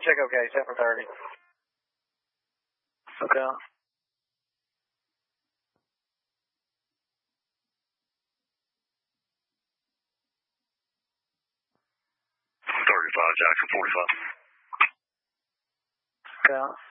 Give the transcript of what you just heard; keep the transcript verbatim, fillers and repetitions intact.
Check okay, seven thirty. Okay. thirty-five, Jackson, forty-five. Okay.